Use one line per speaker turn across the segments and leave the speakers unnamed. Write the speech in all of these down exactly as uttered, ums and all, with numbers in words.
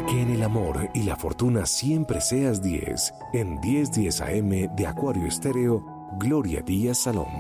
Que en el amor y la fortuna siempre seas diez. En diez diez A M de Acuario Estéreo, Gloria Díaz Salón.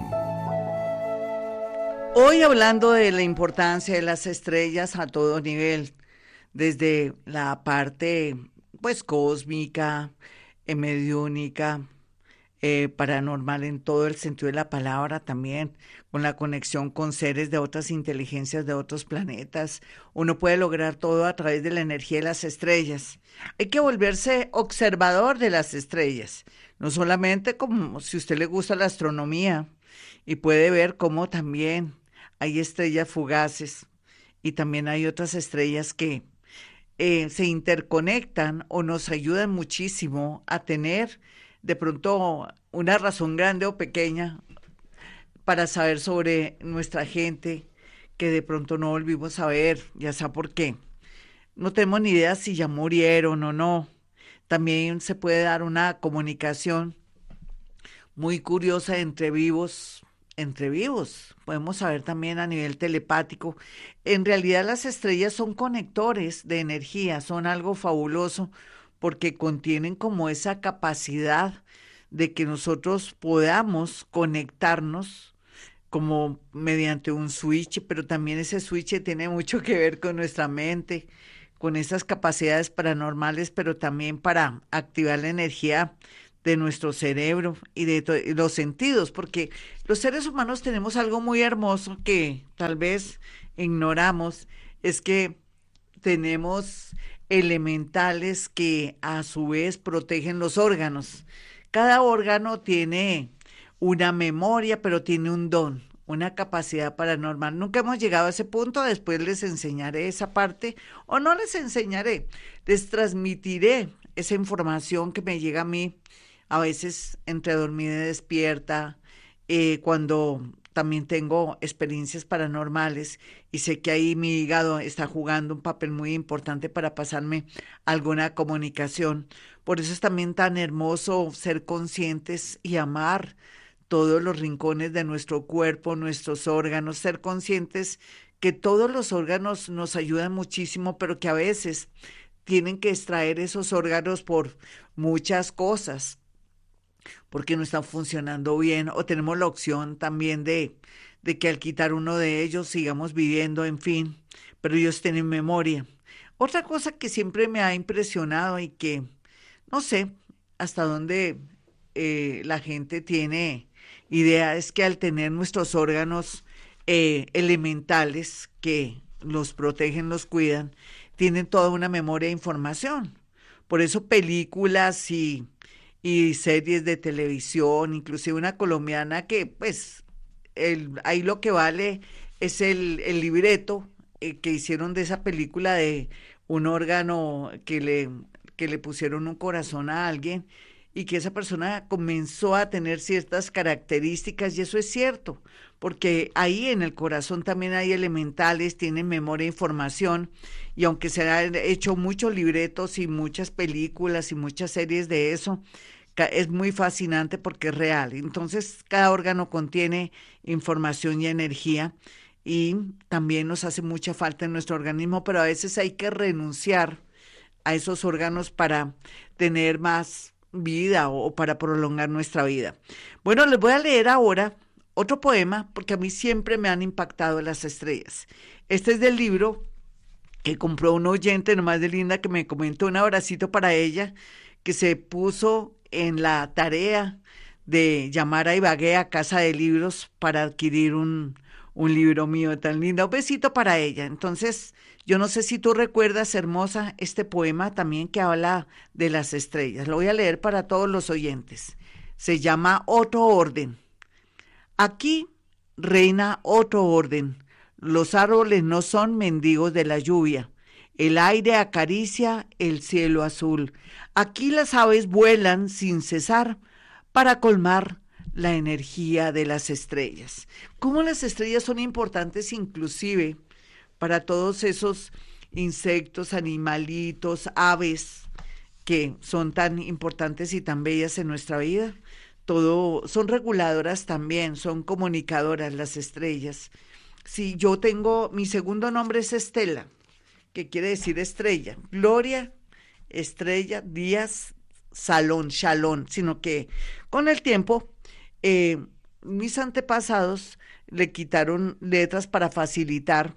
Hoy hablando de la importancia de las estrellas a todo nivel, desde la parte pues cósmica, eh, mediúnica, eh, paranormal en todo el sentido de la palabra también, con la conexión con seres de otras inteligencias de otros planetas. Uno puede lograr todo a través de la energía de las estrellas. Hay que volverse observador de las estrellas, no solamente como si a usted le gusta la astronomía y puede ver cómo también hay estrellas fugaces y también hay otras estrellas que eh, se interconectan o nos ayudan muchísimo a tener de pronto una razón grande o pequeña para saber sobre nuestra gente que de pronto no volvimos a ver, ya sea por qué. No tenemos ni idea si ya murieron o no. También se puede dar una comunicación muy curiosa entre vivos, entre vivos. Podemos saber también a nivel telepático. En realidad las estrellas son conectores de energía, son algo fabuloso porque contienen como esa capacidad de que nosotros podamos conectarnos como mediante un switch, pero también ese switch tiene mucho que ver con nuestra mente, con esas capacidades paranormales, pero también para activar la energía de nuestro cerebro y de to- y los sentidos, porque los seres humanos tenemos algo muy hermoso que tal vez ignoramos, es que tenemos elementales que a su vez protegen los órganos. Cada órgano tiene una memoria, pero tiene un don, una capacidad paranormal. Nunca hemos llegado a ese punto, después les enseñaré esa parte, o no les enseñaré, les transmitiré esa información que me llega a mí, a veces entre dormida y despierta, eh, cuando también tengo experiencias paranormales y sé que ahí mi hígado está jugando un papel muy importante para pasarme alguna comunicación. Por eso es también tan hermoso ser conscientes y amar todos los rincones de nuestro cuerpo, nuestros órganos, ser conscientes que todos los órganos nos ayudan muchísimo, pero que a veces tienen que extraer esos órganos por muchas cosas, porque no están funcionando bien, o tenemos la opción también de, de que al quitar uno de ellos sigamos viviendo, en fin, pero ellos tienen memoria. Otra cosa que siempre me ha impresionado y que no sé hasta dónde eh, la gente tiene idea es que al tener nuestros órganos eh, elementales que los protegen, los cuidan, tienen toda una memoria de información. Por eso películas y y series de televisión, inclusive una colombiana que pues el, ahí lo que vale es el, el libreto eh, que hicieron de esa película de un órgano que le, que le pusieron un corazón a alguien y que esa persona comenzó a tener ciertas características y eso es cierto, porque ahí en el corazón también hay elementales, tienen memoria e información y aunque se han hecho muchos libretos y muchas películas y muchas series de eso, es muy fascinante porque es real. Entonces, cada órgano contiene información y energía y también nos hace mucha falta en nuestro organismo, pero a veces hay que renunciar a esos órganos para tener más vida o para prolongar nuestra vida. Bueno, les voy a leer ahora otro poema porque a mí siempre me han impactado las estrellas. Este es del libro que compró un oyente nomás de linda que me comentó, un abracito para ella, que se puso en la tarea de llamar a Ibagué a Casa de Libros para adquirir un, un libro mío tan lindo. Un besito para ella. Entonces, yo no sé si tú recuerdas, hermosa, este poema también que habla de las estrellas. Lo voy a leer para todos los oyentes. Se llama Otro Orden. Aquí reina otro orden. Los árboles no son mendigos de la lluvia. El aire acaricia el cielo azul. Aquí las aves vuelan sin cesar para colmar la energía de las estrellas. Cómo las estrellas son importantes inclusive para todos esos insectos, animalitos, aves que son tan importantes y tan bellas en nuestra vida. Todo, son reguladoras también, son comunicadoras las estrellas. Si yo tengo, mi segundo nombre es Estela, que quiere decir estrella. Gloria Estrella Díaz Salón, Shalom, sino que con el tiempo eh, mis antepasados le quitaron letras para facilitar,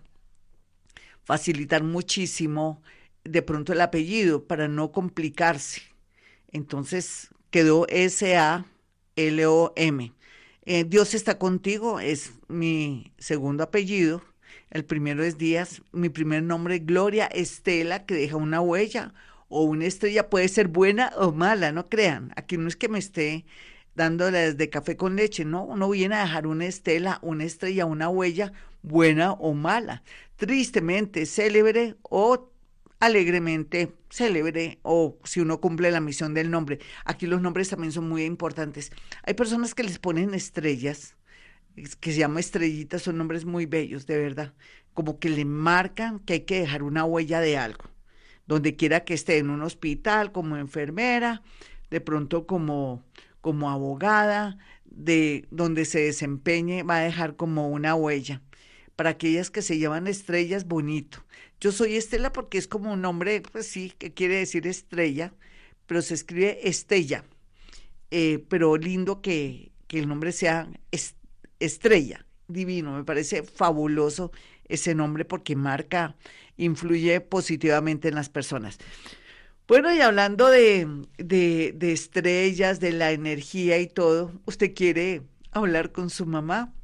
facilitar muchísimo de pronto el apellido, para no complicarse. Entonces quedó S A L O M. Eh, Dios está contigo, es mi segundo apellido. El primero es Díaz, mi primer nombre Gloria Estela, que deja una huella o una estrella, puede ser buena o mala, no crean. Aquí no es que me esté dando las de café con leche, no, uno viene a dejar una estela, una estrella, una huella, buena o mala, tristemente célebre o alegremente célebre, o si uno cumple la misión del nombre. Aquí los nombres también son muy importantes. Hay personas que les ponen estrellas, que se llama estrellitas, son nombres muy bellos, de verdad, como que le marcan que hay que dejar una huella de algo, donde quiera que esté, en un hospital, como enfermera, de pronto como, como abogada, de donde se desempeñe, va a dejar como una huella. Para aquellas que se llaman estrellas, bonito. Yo soy Estela porque es como un nombre, pues sí, que quiere decir estrella, pero se escribe Estella, eh, pero lindo que, que el nombre sea est Estrella, divino, me parece fabuloso ese nombre porque marca, influye positivamente en las personas. Bueno, y hablando de, de, de estrellas, de la energía y todo, ¿usted quiere hablar con su mamá?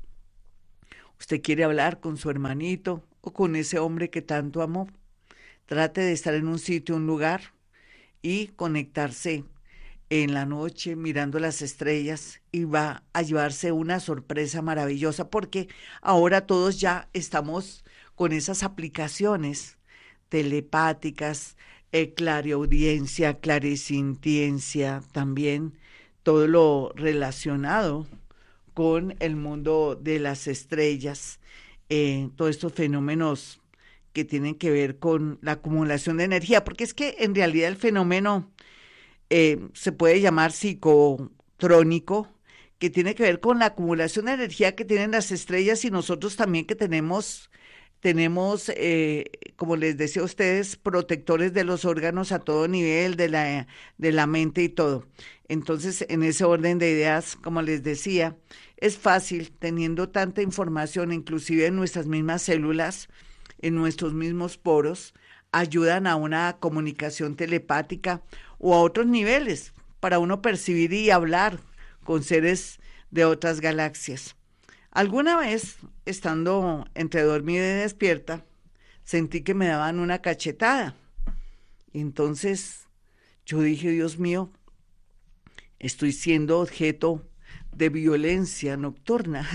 ¿Usted quiere hablar con su hermanito o con ese hombre que tanto amó? Trate de estar en un sitio, un lugar y conectarse en la noche mirando las estrellas y va a llevarse una sorpresa maravillosa porque ahora todos ya estamos con esas aplicaciones telepáticas, eh, clariaudiencia, clarisintiencia, también todo lo relacionado con el mundo de las estrellas, eh, todos estos fenómenos que tienen que ver con la acumulación de energía, porque es que en realidad el fenómeno eh, se puede llamar psicotrónico, que tiene que ver con la acumulación de energía que tienen las estrellas y nosotros también que tenemos, tenemos eh, como les decía a ustedes, protectores de los órganos a todo nivel, de la, de la mente y todo. Entonces, en ese orden de ideas, como les decía, es fácil, teniendo tanta información, inclusive en nuestras mismas células, en nuestros mismos poros, ayudan a una comunicación telepática o a otros niveles para uno percibir y hablar con seres de otras galaxias. Alguna vez, estando entre dormida y despierta, sentí que me daban una cachetada. Entonces, yo dije, Dios mío, estoy siendo objeto de violencia nocturna.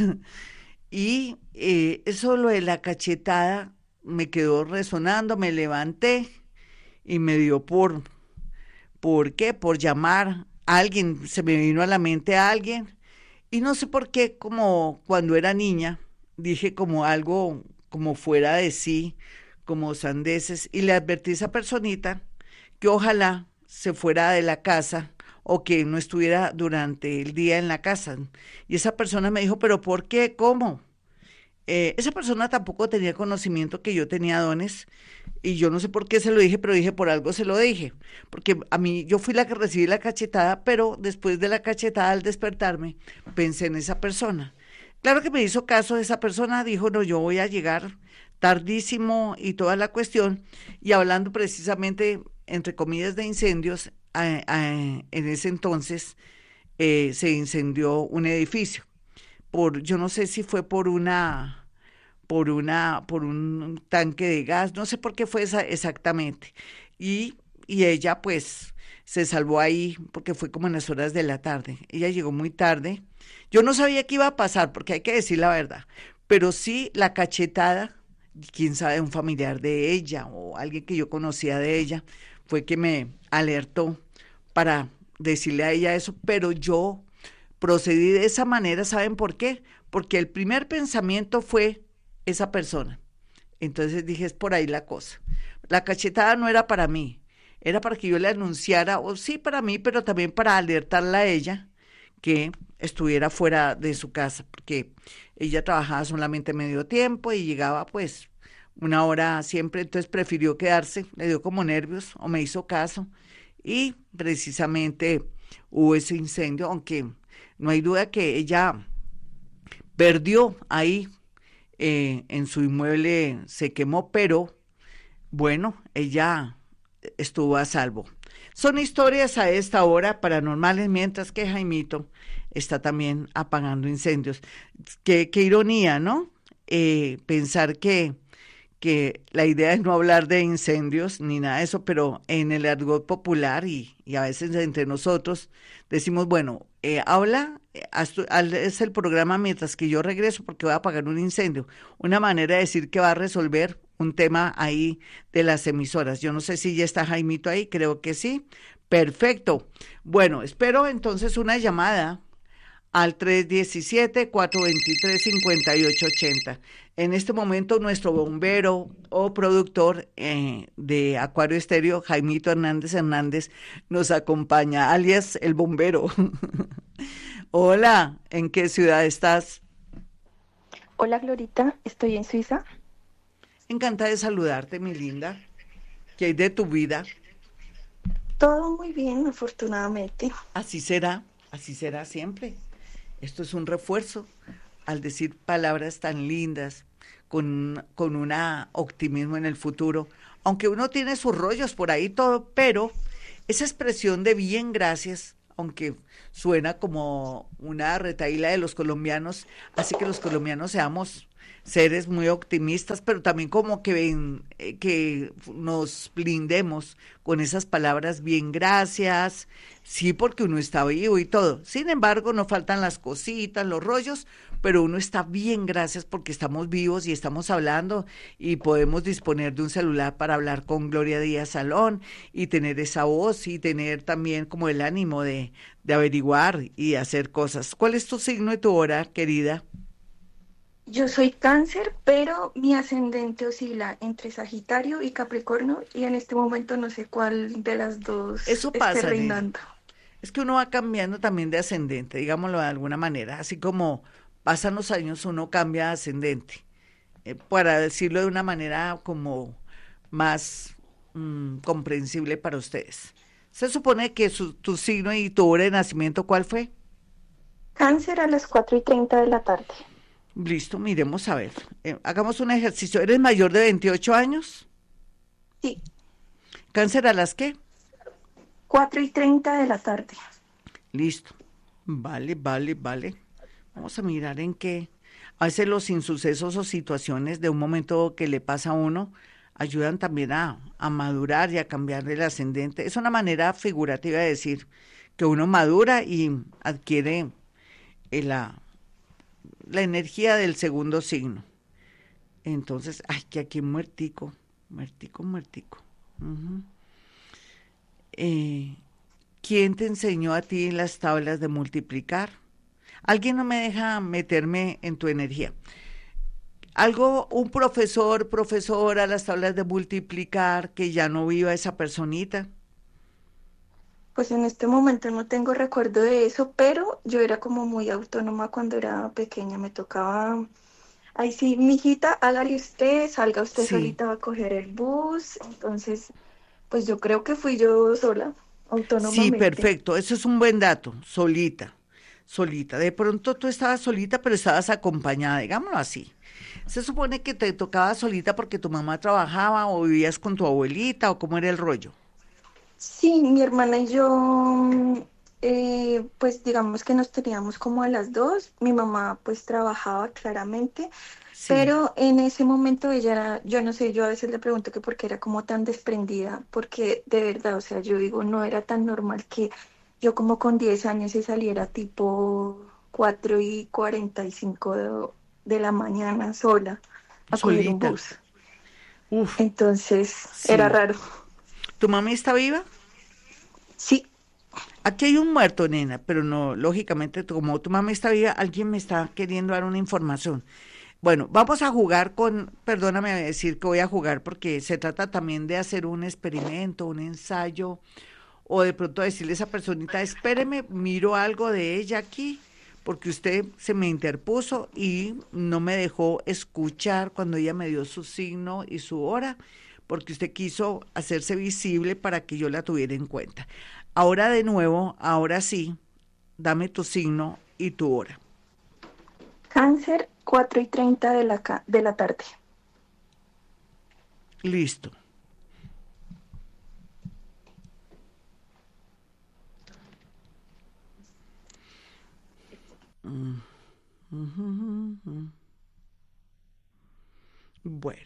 Y eh, eso lo de la cachetada me quedó resonando, me levanté y me dio por, ¿por qué? Por llamar a alguien, se me vino a la mente a alguien y no sé por qué, como cuando era niña, dije como algo como fuera de sí, como sandeces, y le advertí a esa personita que ojalá se fuera de la casa o que no estuviera durante el día en la casa. Y esa persona me dijo, ¿pero por qué? ¿Cómo? Eh, esa persona tampoco tenía conocimiento que yo tenía dones y yo no sé por qué se lo dije, pero dije por algo se lo dije, porque a mí yo fui la que recibí la cachetada, pero después de la cachetada al despertarme pensé en esa persona. Claro que me hizo caso, esa persona dijo, no, yo voy a llegar tardísimo y toda la cuestión, y hablando precisamente, entre comillas, de incendios, a, a, en ese entonces eh, se incendió un edificio. Por, yo no sé si fue por una, por una, por un tanque de gas, no sé por qué fue esa exactamente. Y, y ella pues se salvó ahí porque fue como en las horas de la tarde. Ella llegó muy tarde. Yo no sabía qué iba a pasar, porque hay que decir la verdad, pero sí la cachetada, quién sabe, un familiar de ella o alguien que yo conocía de ella, fue que me alertó para decirle a ella eso, pero yo procedí de esa manera, ¿saben por qué? Porque el primer pensamiento fue esa persona. Entonces dije, es por ahí la cosa. La cachetada no era para mí, era para que yo le anunciara, o sí para mí, pero también para alertarla a ella que estuviera fuera de su casa, porque ella trabajaba solamente medio tiempo y llegaba pues una hora siempre, entonces prefirió quedarse, le dio como nervios o me hizo caso y precisamente hubo ese incendio, aunque no hay duda que ella perdió ahí eh, en su inmueble, se quemó, pero bueno, ella estuvo a salvo. Son historias a esta hora paranormales, mientras que Jaimito está también apagando incendios. Qué, qué ironía, ¿no? Eh, pensar que, que la idea es no hablar de incendios ni nada de eso, pero en el argot popular y, y a veces entre nosotros decimos, bueno, eh, habla, eh, haz tu- haz- es el programa mientras que yo regreso porque voy a apagar un incendio. Una manera de decir que va a resolver un tema ahí de las emisoras. Yo no sé si ya está Jaimito ahí, creo que sí. Perfecto. Bueno, espero entonces una llamada al tres diecisiete, cuatro veintitrés, cincuenta y ocho ochenta. En este momento nuestro bombero o productor eh, de Acuario Estéreo, Jaimito Hernández Hernández, nos acompaña, alias el bombero. Hola, ¿en qué ciudad estás?
Hola Glorita, estoy en Suiza.
Encantada de saludarte, mi linda. ¿Qué hay de tu vida?
Todo muy bien, afortunadamente.
Así será, así será siempre. Esto es un refuerzo al decir palabras tan lindas, con, con un optimismo en el futuro, aunque uno tiene sus rollos por ahí todo, pero esa expresión de bien, gracias, aunque suena como una retaíla de los colombianos, hace que los colombianos seamos seres muy optimistas, pero también como que ven, eh, que nos blindemos con esas palabras bien, gracias, sí, porque uno está vivo y todo. Sin embargo, no faltan las cositas, los rollos, pero uno está bien, gracias, porque estamos vivos y estamos hablando y podemos disponer de un celular para hablar con Gloria Díaz Salón y tener esa voz y tener también como el ánimo de, de averiguar y hacer cosas. ¿Cuál es tu signo y tu hora, querida?
Yo soy Cáncer, pero mi ascendente oscila entre Sagitario y Capricornio y en este momento no sé cuál de las dos
Eso
esté
pasa, nena.
reinando.
Es que uno va cambiando también de ascendente, digámoslo de alguna manera, así como pasan los años uno cambia de ascendente, eh, para decirlo de una manera como más mm, comprensible para ustedes. Se supone que su- tu signo y tu hora de nacimiento, ¿cuál fue?
Cáncer a las cuatro y treinta de la tarde.
Listo, miremos a ver. Eh, hagamos un ejercicio. ¿Eres mayor de veintiocho años?
Sí,
¿Cáncer a las qué?
cuatro y treinta de la tarde.
Listo. Vale, vale, vale. Vamos a mirar en qué. A veces los insucesos o situaciones de un momento que le pasa a uno ayudan también a, a madurar y a cambiar el ascendente. Es una manera figurativa de decir que uno madura y adquiere eh, la, la energía del segundo signo. Entonces, ay, que aquí muertico, muertico, muertico. Ujú. Eh, ¿Quién te enseñó a ti las tablas de multiplicar? Alguien no me deja meterme en tu energía. Algo, un profesor, profesora, las tablas de multiplicar, que ya no viva esa personita.
Pues en este momento no tengo recuerdo de eso, pero yo era como muy autónoma cuando era pequeña. Me tocaba, ay sí, mijita, hágale usted, salga usted
Sí,
solita va a coger el bus. Entonces, pues yo creo que fui yo sola,
sí,
autónomamente.
perfecto. Eso es un buen dato. Solita, solita. De pronto tú estabas solita, pero estabas acompañada, digámoslo así. Se supone que te tocaba solita porque tu mamá trabajaba o vivías con tu abuelita o cómo era el rollo.
Sí, mi hermana y yo, mm, eh, pues digamos que nos teníamos como a las dos. Mi mamá pues trabajaba claramente,
Sí,
pero en ese momento ella era, yo no sé, yo a veces le pregunto que por qué era como tan desprendida, porque de verdad, o sea, yo digo, no era tan normal que yo como con diez años se saliera tipo cuatro y cuarenta y cinco de, de la mañana sola a coger un
solita.
bus.
Uf,
Entonces, era
sí.
raro.
¿Tu mamá está viva?
Sí,
Aquí hay un muerto, nena, pero no, lógicamente, tu- como tu mamá está viva, alguien me está queriendo dar una información. Bueno, vamos a jugar con, perdóname decir que voy a jugar porque se trata también de hacer un experimento, un ensayo, o de pronto decirle a esa personita, espéreme, miro algo de ella aquí, porque usted se me interpuso y no me dejó escuchar cuando ella me dio su signo y su hora, porque usted quiso hacerse visible para que yo la tuviera en cuenta. Ahora de nuevo, ahora sí, dame tu signo y tu hora.
Cáncer, cuatro y treinta de la, ca- de la tarde.
Listo. Mm. Ujú, ujú. Bueno,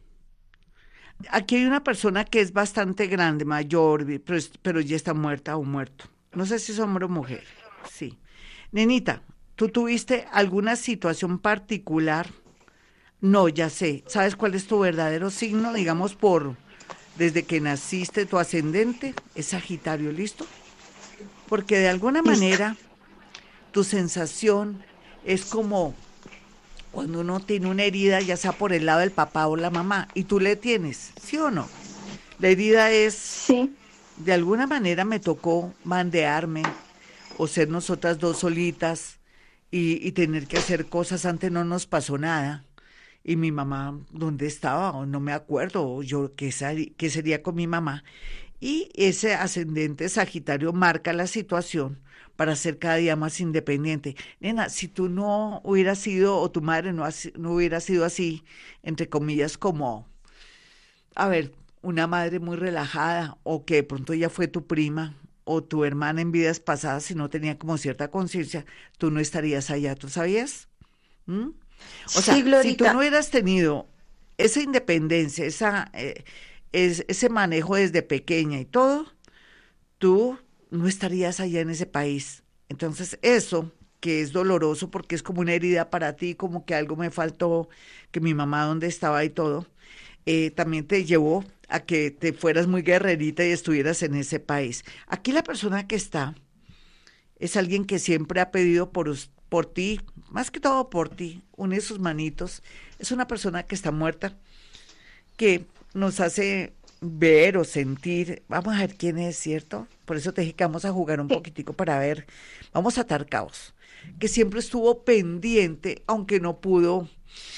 aquí hay una persona que es bastante grande, mayor, vi- pero, es- pero ya está muerta o muerto. No sé si es hombre o mujer. Sí. Nenita, ¿tú tuviste alguna situación particular? No, ya sé. ¿Sabes cuál es tu verdadero signo? Digamos por desde que naciste, tu ascendente es Sagitario, ¿listo? Porque de alguna
Listo.
manera tu sensación es como cuando uno tiene una herida, ya sea por el lado del papá o la mamá, y tú le tienes, ¿sí o no? La herida es,
Sí,
de alguna manera me tocó bandearme o ser nosotras dos solitas y, y tener que hacer cosas. Antes no nos pasó nada. Y mi mamá, ¿dónde estaba? O no me acuerdo, o yo, ¿qué, sari- qué sería con mi mamá? Y ese ascendente Sagitario marca la situación para ser cada día más independiente. Nena, si tú no hubieras sido, o tu madre no, has- no hubiera sido así, entre comillas, como, a ver, una madre muy relajada, o que de pronto ella fue tu prima, o tu hermana en vidas pasadas, si no tenía como cierta conciencia, tú no estarías allá, ¿tú sabías? ¿Mm? O
sí,
sea, si tú no
Glorita.
hubieras tenido esa independencia, esa, eh, es- ese manejo desde pequeña y todo, tú no estarías allá en ese país. Entonces, eso que es doloroso porque es como una herida para ti, como que algo me faltó, que mi mamá dónde estaba y todo, eh, también te llevó a que te fueras muy guerrerita y estuvieras en ese país. Aquí la persona que está es alguien que siempre ha pedido por, us- por ti, más que todo por ti, une sus manitos. Es una persona que está muerta, que nos hace ver o sentir, vamos a ver quién es, ¿cierto? Por eso te dije que vamos a jugar un
Sí.
poquitico para ver, vamos a atar caos, que siempre estuvo pendiente, aunque no pudo.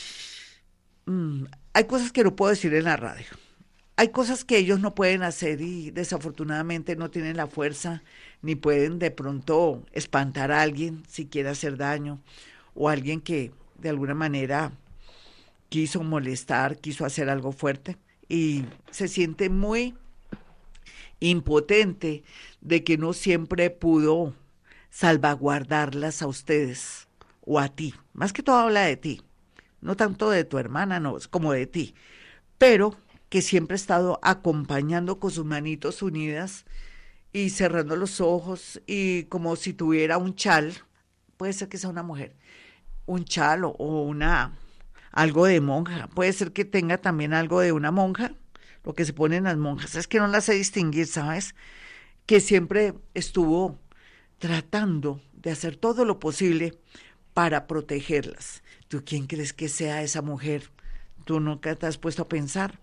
mm, Hay cosas que no puedo decir en la radio. Hay cosas que ellos no pueden hacer y desafortunadamente no tienen la fuerza ni pueden de pronto espantar a alguien si quiere hacer daño o alguien que de alguna manera quiso molestar, quiso hacer algo fuerte y se siente muy impotente de que no siempre pudo salvaguardarlas a ustedes o a ti. Más que todo habla de ti, no tanto de tu hermana, no, es como de ti, pero que siempre ha estado acompañando con sus manitos unidas y cerrando los ojos y como si tuviera un chal, puede ser que sea una mujer, un chal o o una algo de monja, puede ser que tenga también algo de una monja, lo que se ponen las monjas, es que no las sé distinguir, ¿sabes? Que siempre estuvo tratando de hacer todo lo posible para protegerlas. ¿Tú quién crees que sea esa mujer? ¿Tú nunca te has puesto a pensar?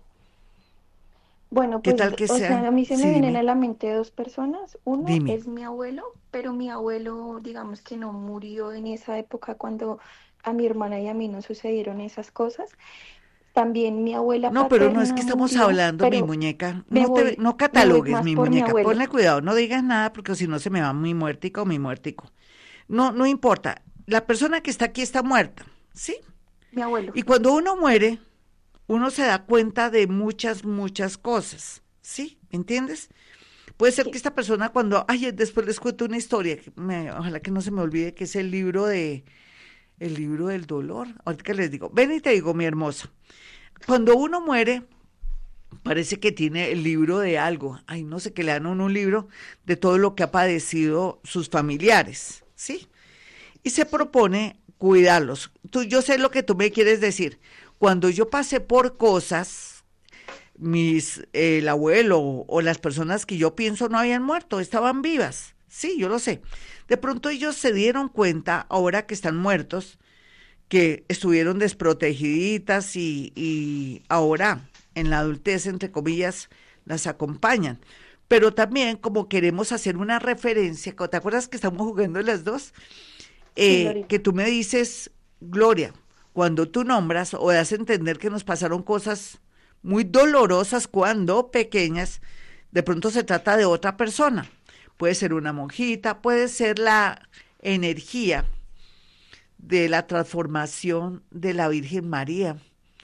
Bueno,
¿Qué
pues,
tal que
o sea,
sea?
a mí se me
Sí,
vienen a
dime,
la mente dos personas. Uno
dime.
es mi abuelo, pero mi abuelo, digamos que no murió en esa época cuando a mi hermana y a mí nos sucedieron esas cosas. También mi abuela
No, pero no es que
paterna
estamos
murió,
hablando, mi
pero
muñeca.
me
No te,
voy,
no
me voy
catalogues,
más
mi
por mi
muñeca.
abuelo.
Ponle cuidado, no digas nada porque si no se me va mi muertico o mi muertico. No, no importa. La persona que está aquí está muerta, ¿sí?
Mi abuelo.
Y cuando uno muere, uno se da cuenta de muchas, muchas cosas, ¿sí? ¿Me entiendes? Puede ser que
Sí.
esta persona cuando, ay, después les cuento una historia, que me- ojalá que no se me olvide, que es el libro de, el libro del dolor. Ahorita que les digo, ven y te digo, mi hermosa, cuando uno muere, parece que tiene el libro de algo, ay, no sé, que le dan a uno un libro de todo lo que ha padecido sus familiares, ¿sí? Y se
Sí.
propone cuidarlos. Tú, yo sé lo que tú me quieres decir. Cuando yo pasé por cosas, mis, eh, el abuelo o las personas que yo pienso no habían muerto, estaban vivas. Sí, yo lo sé. De pronto ellos se dieron cuenta, ahora que están muertos, que estuvieron desprotegiditas y, y ahora en la adultez, entre comillas, las acompañan. Pero también como queremos hacer una referencia, ¿te acuerdas que estamos jugando las dos?
Sí,
eh,
Glorita.
que tú me dices, Gloria, cuando tú nombras o das a entender que nos pasaron cosas muy dolorosas cuando pequeñas, de pronto se trata de otra persona. Puede ser una monjita, puede ser la energía de la transformación de la Virgen María.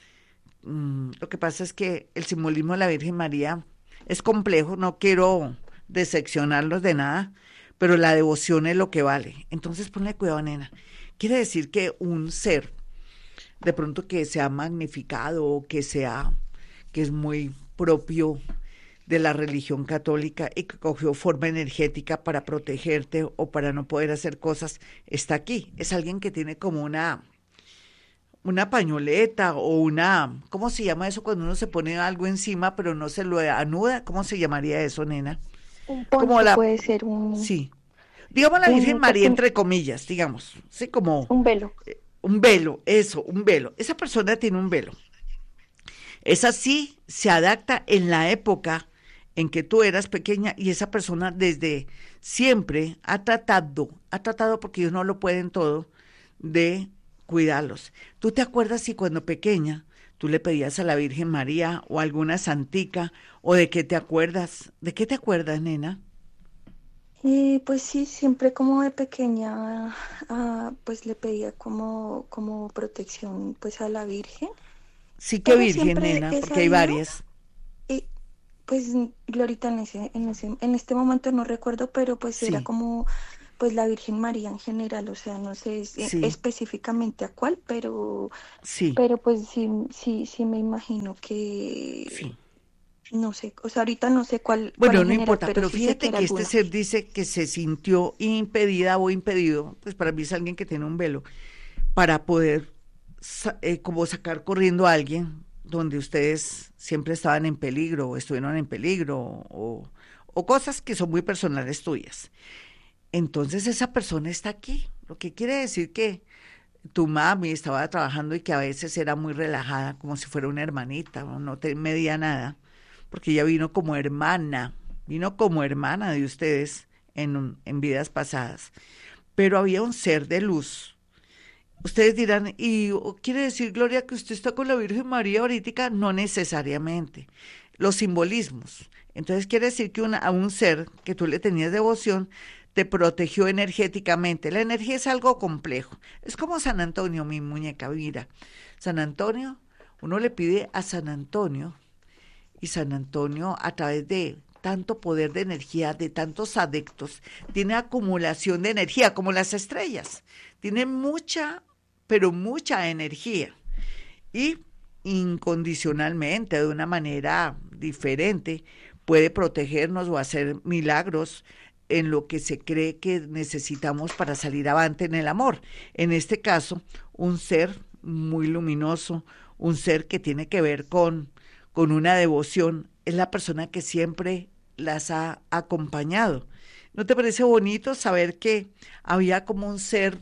Mm, lo que pasa es que el simbolismo de la Virgen María es complejo, no quiero decepcionarlos de nada, pero la devoción es lo que vale. Entonces ponle cuidado, nena. Quiere decir que un ser, de pronto que se ha magnificado o que sea, que es muy propio de la religión católica y que cogió forma energética para protegerte o para no poder hacer cosas, está aquí. Es alguien que tiene como una una pañoleta o una, ¿cómo se llama eso cuando uno se pone algo encima pero no se lo anuda? ¿Cómo se llamaría eso, nena?
Un
Como
poncho
la,
puede ser un,
sí, digamos la Virgen
un, pues
María
un,
entre comillas, digamos, sí, como
un velo.
un velo, eso, un velo. Esa persona tiene un velo. Esa sí se adapta en la época en que tú eras pequeña y esa persona desde siempre ha tratado, ha tratado porque ellos no lo pueden todo, de cuidarlos. ¿Tú te acuerdas si cuando pequeña tú le pedías a la Virgen María o a alguna santica o de qué te acuerdas? ¿De qué te acuerdas, nena?
Eh, pues sí, siempre como de pequeña, ah, pues le pedía como, como protección pues a la Virgen,
Sí, que
pero
Virgen,
siempre
nena,
he
porque hay
sabido,
varias.
y pues Glorita en ese, en ese, en este momento no recuerdo, pero pues era
Sí,
como pues la Virgen María en general, o sea, no sé es- eh,
sí,
específicamente a cuál, pero,
sí,
pero pues sí, sí, sí me imagino que,
sí.
no sé, o sea, ahorita no sé cuál, cuál
Bueno,
en
no
general,
importa,
pero
pero
sí sé que
fíjate
era
que este
alguna.
ser dice que se sintió impedida o impedido, pues para mí es alguien que tiene un velo, para poder sa- eh, como sacar corriendo a alguien donde ustedes siempre estaban en peligro o estuvieron en peligro o, o cosas que son muy personales tuyas. Entonces esa persona está aquí, lo que quiere decir que tu mami estaba trabajando y que a veces era muy relajada, como si fuera una hermanita, o no te medía nada, porque ella vino como hermana, vino como hermana de ustedes en, un- en vidas pasadas. Pero había un ser de luz. Ustedes dirán, ¿y o quiere decir, Gloria, que usted está con la Virgen María ahorita? No necesariamente. Los simbolismos. Entonces quiere decir que una- a un ser que tú le tenías devoción te protegió energéticamente. La energía es algo complejo. Es como San Antonio, mi muñeca, mira. San Antonio, uno le pide a San Antonio y San Antonio a través de tanto poder de energía, de tantos adeptos, tiene acumulación de energía, como las estrellas. Tiene mucha, pero mucha energía. Y incondicionalmente, de una manera diferente, puede protegernos o hacer milagros en lo que se cree que necesitamos para salir avante en el amor. En este caso, un ser muy luminoso, un ser que tiene que ver con, con una devoción, es la persona que siempre las ha acompañado. ¿No te parece bonito saber que había como un ser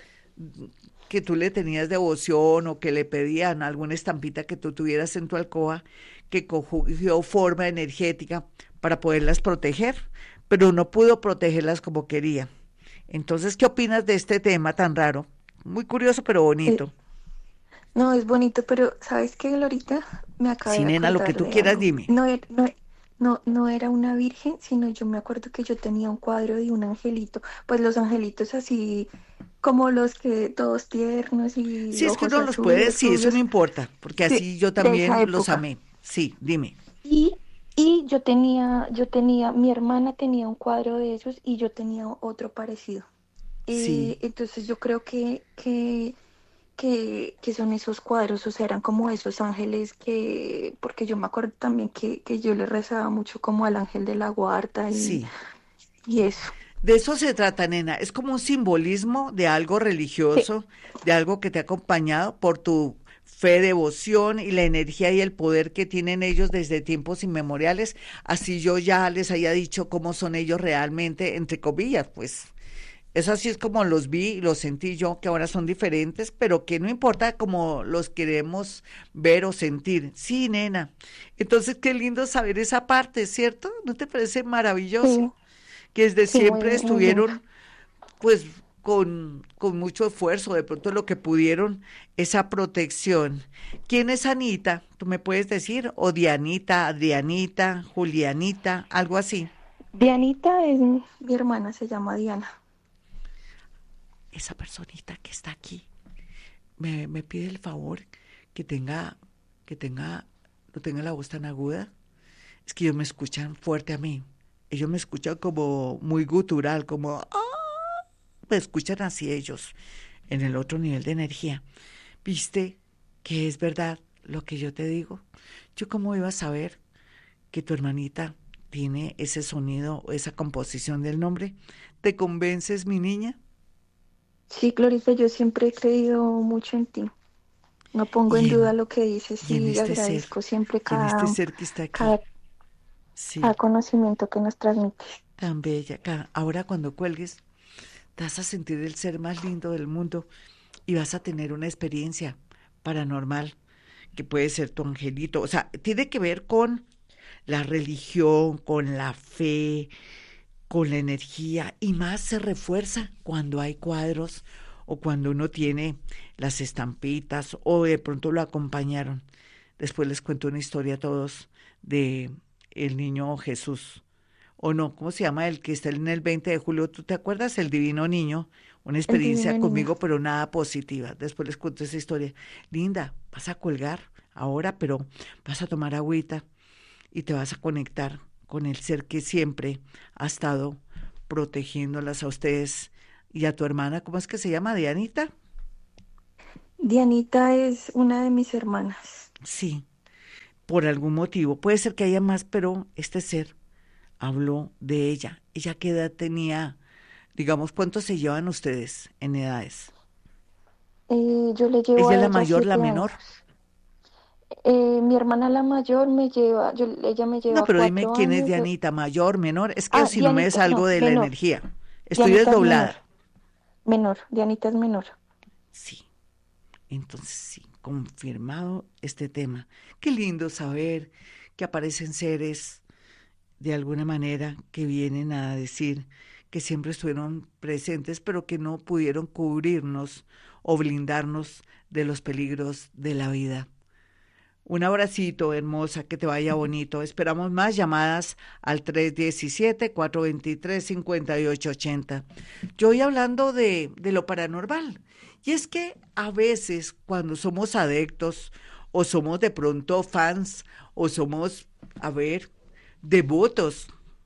que tú le tenías devoción o que le pedían alguna estampita que tú tuvieras en tu alcoba que cogió forma energética para poderlas proteger, pero no pudo protegerlas como quería? Entonces, ¿qué opinas de este tema tan raro? Muy curioso, pero
Eh,
bonito.
no, es bonito, pero ¿sabes qué, Glorita? Me acabé
Sí,
de
nena, lo que
acordar
tú
de
quieras,
algo.
dime.
No, er- no, no, no era una virgen, sino yo me acuerdo que yo tenía un cuadro de un angelito. Pues los angelitos así como los que todos tiernos
Sí,
y
es que
ojos
uno los puede
azules,
decir, eso no
rubios,
importa, porque
sí,
así yo
de esa
también los
época.
amé. Sí, dime.
Y, y yo tenía, yo tenía, mi hermana tenía un cuadro de esos y yo tenía otro parecido.
Sí.
Eh, entonces yo creo que, que que, que son esos cuadros, o sea, eran como esos ángeles que, porque yo me acuerdo también que, que yo le rezaba mucho como al ángel de la guarda y,
Sí.
y eso.
De eso se trata, nena. Es como un simbolismo de algo
Sí,
religioso, de algo que te ha acompañado por tu fe, devoción y la energía y el poder que tienen ellos desde tiempos inmemoriales. Así yo ya les haya dicho cómo son ellos realmente, entre comillas, pues. Eso así es como los vi y los sentí yo, que ahora son diferentes, pero que no importa cómo los queremos ver o sentir. Sí, nena. Entonces, qué lindo saber esa parte, ¿cierto? ¿No te parece maravilloso?
sí,
Que desde
sí, muy,
siempre
muy lindo.
estuvieron, pues, con, con mucho esfuerzo, de pronto lo que pudieron, esa protección. ¿Quién es Anita? ¿Tú me puedes decir? O Dianita, Adrianita, Julianita, algo así.
Dianita es mi, mi hermana, se llama Diana.
Esa personita que está aquí me, me pide el favor que tenga, que tenga, no tenga la voz tan aguda. Es que ellos me escuchan fuerte a mí. Ellos me escuchan como muy gutural, como ¡ah! Me escuchan así ellos, en el otro nivel de energía. ¿Viste que es verdad lo que yo te digo? ¿Yo cómo iba a saber que tu hermanita tiene ese sonido, esa composición del nombre? ¿Te convences, mi niña?
Sí, Glorita, yo siempre he creído mucho en ti. No pongo en
Y
duda
en,
lo que dices
y en
y
este ser,
agradezco siempre
y en este
cada,
ser que está aquí.
cada, cada
Sí,
conocimiento que nos transmites.
tan bella. Ca- Ahora cuando cuelgues, te vas a sentir el ser más lindo del mundo y vas a tener una experiencia paranormal que puede ser tu angelito. O sea, tiene que ver con la religión, con la fe, con la energía y más se refuerza cuando hay cuadros o cuando uno tiene las estampitas o de pronto lo acompañaron. Después les cuento una historia a todos de el niño Jesús. O no, ¿cómo se llama? El que está en el veinte de julio. ¿Tú te acuerdas? El divino niño. Una
El
experiencia
divino niño.
conmigo, pero nada positiva. Después les cuento esa historia. Linda, vas a colgar ahora, pero vas a tomar agüita y te vas a conectar con el ser que siempre ha estado protegiéndolas a ustedes y a tu hermana. ¿Cómo es que se llama? ¿Dianita?
Dianita es una de mis hermanas.
Sí, por algún motivo. Puede ser que haya más, pero este ser habló de ella. ¿Ella qué edad tenía? Digamos, ¿cuántos se llevan ustedes en edades?
Eh, yo le llevo
¿Ella es
a
la
ella
mayor, la
siete años.
menor?
Eh, mi hermana la mayor me lleva, yo, ella me
No,
lleva
pero dime
cuatro
quién es
años. Yo-
Dianita, mayor, menor. Es que
ah,
si no me
Dianita,
salgo
no,
de la
menor.
energía. Estoy
Dianita es menor,
desdoblada.
menor. Dianita es menor.
Sí. Entonces, sí, confirmado este tema. Qué lindo saber que aparecen seres de alguna manera que vienen a decir que siempre estuvieron presentes, pero que no pudieron cubrirnos o blindarnos de los peligros de la vida. Un abracito, hermosa, que te vaya bonito. Esperamos más llamadas al tres uno siete, cuatro dos tres, cinco ocho ocho cero. Yo voy hablando de, de lo paranormal. Y es que a veces cuando somos adeptos o somos de pronto fans o somos, a ver, devotos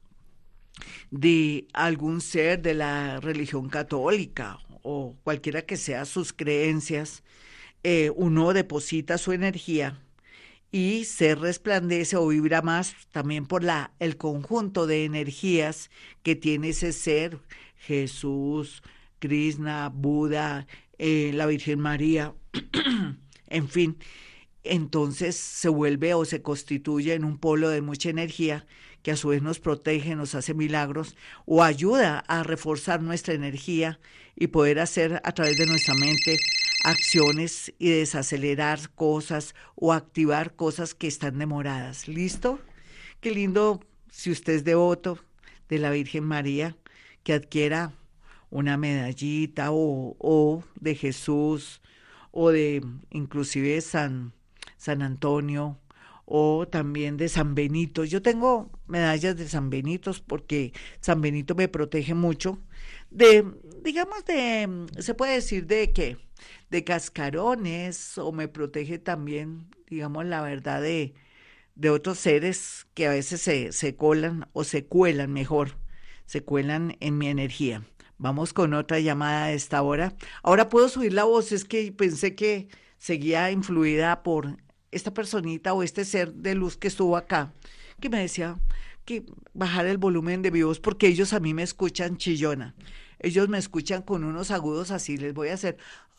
de algún ser de la religión católica o cualquiera que sea sus creencias, eh, uno deposita su energía y se resplandece o vibra más también por la, el conjunto de energías que tiene ese ser, Jesús, Krishna, Buda, eh, la Virgen María, en fin. Entonces se vuelve o se constituye en un polo de mucha energía que a su vez nos protege, nos hace milagros o ayuda a reforzar nuestra energía y poder hacer a través de nuestra mente acciones y desacelerar cosas o activar cosas que están demoradas. ¿Listo? Qué lindo si usted es devoto de la Virgen María, que adquiera una medallita o, o de Jesús o de inclusive San, San Antonio o también de San Benito. Yo tengo medallas de San Benito porque San Benito me protege mucho de, digamos, de, se puede decir de qué, de cascarones o me protege también, digamos, la verdad de, de otros seres que a veces se, se colan o se cuelan mejor, se cuelan en mi energía. Vamos con otra llamada a esta hora. Ahora puedo subir la voz, es que pensé que seguía influida por esta personita o este ser de luz que estuvo acá, que me decía que bajar el volumen de mi voz porque ellos a mí me escuchan chillona. Ellos me escuchan con unos agudos así, les voy a hacer.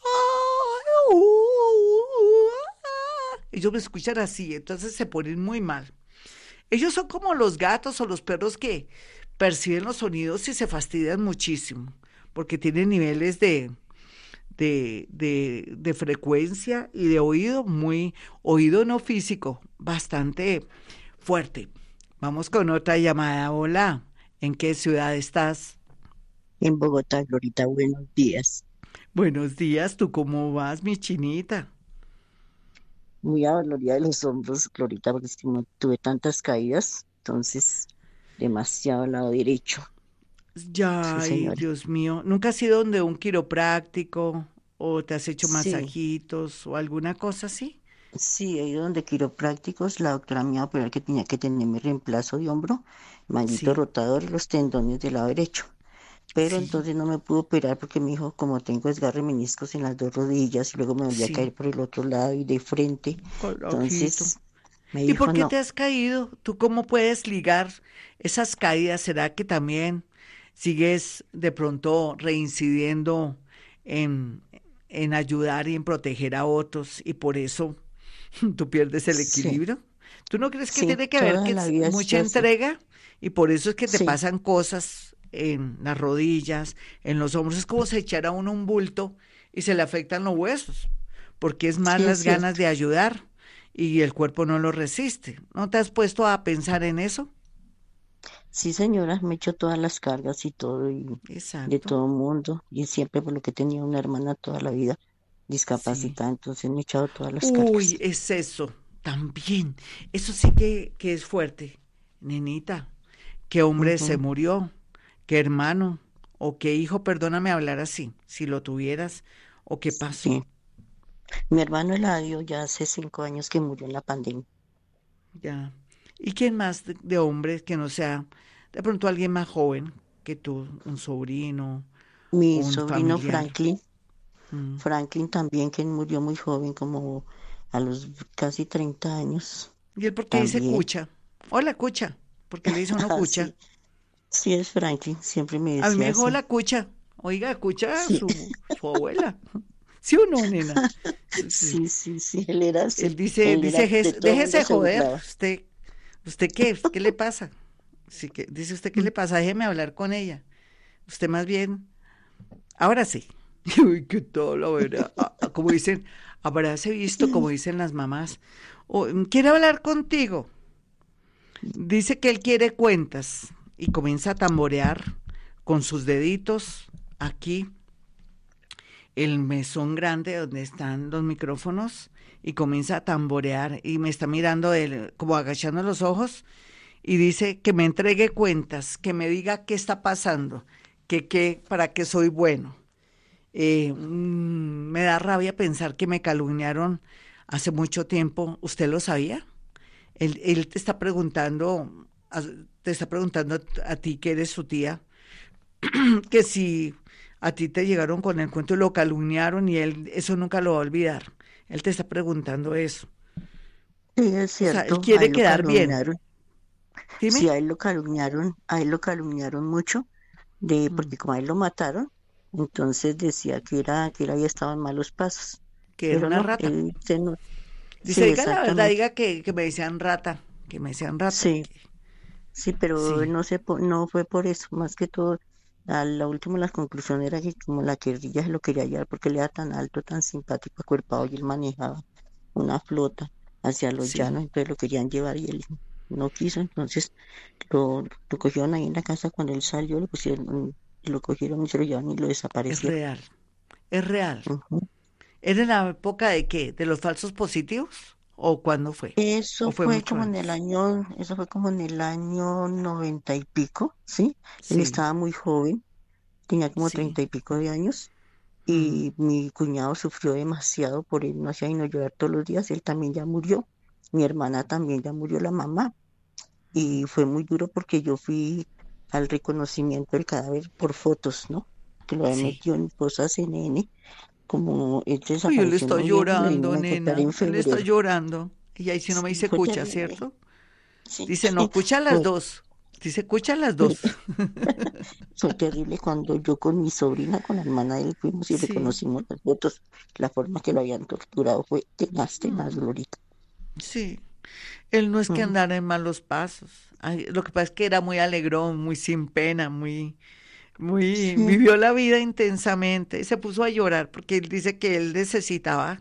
Ellos me escuchan así, entonces se ponen muy mal. Ellos son como los gatos o los perros que perciben los sonidos y se fastidian muchísimo, porque tienen niveles de, de, de, de frecuencia y de oído muy, oído no físico, bastante fuerte. Vamos con otra llamada. Hola, ¿en qué ciudad estás?
en Bogotá, Glorita. Buenos días.
Buenos días, ¿tú cómo vas, mi chinita?
Muy adolorida de los hombros, Glorita, porque es que no tuve tantas caídas, entonces demasiado al lado derecho.
Ya,
Sí,
ay,
señora.
Dios mío, ¿nunca has ido donde un quiropráctico o te has hecho
Sí,
masajitos o alguna cosa así?
sí, he ido donde quiroprácticos, la doctora me iba a operar que tenía que tener mi reemplazo de hombro, manguito
Sí,
rotador y los tendones del lado derecho. Pero
sí,
entonces no me pudo operar porque me dijo, como tengo desgarre meniscos en las dos rodillas y luego me volví a
sí,
caer por el otro lado y de frente,
carajito.
entonces me
¿Y por
dijo
qué
no.
te has caído? ¿Tú cómo puedes ligar esas caídas? ¿Será que también sigues de pronto reincidiendo en, en ayudar y en proteger a otros y por eso tú pierdes el
Sí,
equilibrio? ¿Tú no crees que
sí,
tiene que ver
toda
que
la
es
vida he
mucha
sido así.
entrega y por eso es que te
Sí,
pasan cosas en las rodillas, en los hombros? Es como si echara uno un bulto y se le afectan los huesos, porque es más
sí es
las ganas
cierto.
de ayudar y el cuerpo no lo resiste. ¿No te has puesto a pensar en eso?
Sí, señora, me echo todas las cargas y todo y de
Exacto.
todo mundo y siempre por lo que tenía una hermana toda la vida
Sí.
discapacitada, entonces me he echado todas las
Uy,
cargas.
es eso, también. Eso sí que, que es fuerte, nenita. ¿Qué hombre se
Ujú.
murió? ¿Qué hermano? ¿O qué hijo? Perdóname hablar así, si lo tuvieras. ¿O qué pasó?
Sí, mi hermano Eladio ya hace cinco años que murió en la pandemia.
Ya. ¿Y quién más de, de hombres que no sea de pronto alguien más joven que tú, un sobrino,
Mi
un
sobrino
familiar?
Franklin,
Mm.
Franklin también, que murió muy joven, como a los casi treinta años,
¿Y él por qué dice
también.
cucha? Hola, cucha. ¿Por qué le dice uno cucha?
Sí, sí es Franklin, siempre me
A mí me
decía
dijo
así.
hola, cucha. Oiga, cucha,
Sí,
su, su abuela. ¿Sí o no, nena? Sí, sí.
sí, sí, sí, él era
Él
así,
dice,
él
dice,
era, de
"Jes-
todo el mundo
déjese
se
joder.
burlaba.
¿Usted, usted qué? ¿Qué le pasa? Sí, que, dice usted, ¿qué le pasa? Déjeme hablar con ella. Usted más bien, ahora sí. Uy, ¿qué tal? A ver, a- a- como dicen, habráse visto, como dicen las mamás. O, ¿quiere hablar contigo? Dice que él quiere cuentas y comienza a tamborear con sus deditos aquí el mesón grande donde están los micrófonos y comienza a tamborear y me está mirando él, como agachando los ojos y dice que me entregue cuentas, que me diga qué está pasando, que qué, para qué soy bueno. Eh, mm, me da rabia pensar que me calumniaron hace mucho tiempo. ¿Usted lo sabía? Él, él te está preguntando, a- te está preguntando a, a ti que eres su tía, que si a ti te llegaron con el cuento y lo calumniaron y él eso nunca lo va a olvidar. Él te está preguntando eso.
Sí, es
O sea, él
cierto, a
quiere
él lo
quedar bien.
calumniaron. Sí,
Dime.
a él lo calumniaron, a él lo calumniaron mucho, de,
Mm,
porque como a él lo mataron, entonces decía que era, que él había estado en malos pasos.
que era
Pero
una
no,
rata.
él, se no-
Dice,
sí,
diga la verdad,
exactamente.
diga que, que me decían rata, que me decían rata.
Sí,
que-
sí, pero
sí,
no sé, po- no fue por eso, más que todo, a la última la conclusión era que como la guerrilla se lo quería hallar porque él era tan alto, tan simpático, acuerpado y él manejaba una flota hacia los
sí.
llanos, entonces lo querían llevar y él no quiso, entonces lo, lo cogieron ahí en la casa cuando él salió, lo pusieron, lo cogieron y se lo llevaron y lo
Es
desaparecieron.
real, es real.
Ujú.
¿Era en la época de qué? ¿De los falsos positivos? ¿O cuándo fue?
Eso
¿O fue
fue
mucho
como en el
antes?
año, eso fue como en el año noventa y pico, ¿sí? Él
Sí,
estaba muy joven, tenía como
sí.
treinta y pico de años
Mm.
y mi cuñado sufrió demasiado por él, no hacía sino llorar todos los días, él también ya murió, mi hermana también ya murió, la mamá, y fue muy duro porque yo fui al reconocimiento del cadáver por fotos, ¿no? Que lo habían
Sí.
metido en cosas C N N, como él
Uy, él
desapareció en
está
noviembre, lo vinieron
llorando,
a encontrar
nena.
en
Él está
febrero.
llorando. Y ahí sí no me
Sí,
dice
fue
cucha,
terrible,
¿cierto?
sí,
Dice, no, cucha las
fue,
dos. Dice, cucha las
fue,
dos.
fue terrible cuando yo con mi sobrina, con la hermana de él, fuimos y
Sí,
reconocimos las fotos, la forma que lo habían torturado fue tenaz, tenaz, Glorita.
sí. Él no es que
Mm,
andara en malos pasos. Ay, lo que pasa es que era muy alegrón, muy sin pena, muy, muy,
sí,
vivió la vida intensamente. Se puso a llorar porque él dice que él necesitaba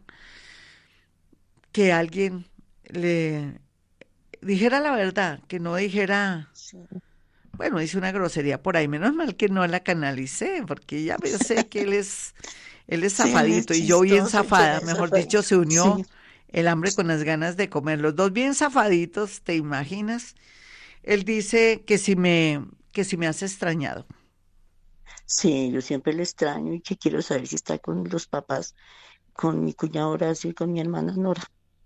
que alguien le dijera la verdad, que no dijera
sí,
bueno, hice una grosería por ahí, menos mal que no la canalicé, porque ya me sé que él es, él es
Sí, él es
zafadito y yo bien
chistoso,
zafada,
es
mejor dicho,
zafadito.
se unió
Sí,
el hambre con las ganas de comer, los dos bien zafaditos, ¿te imaginas? Él dice que si me, que si me has extrañado.
sí, yo siempre le extraño y que quiero saber si está con los papás, con mi cuñado Horacio y con mi hermana Nora.